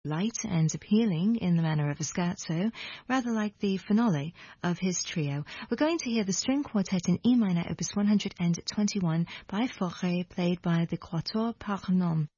light and appealing in the manner of a scherzo, rather like the finale of his trio. We're going to hear the string quartet in E minor, opus 121 by Fauré, played by the Quatuor par Nom.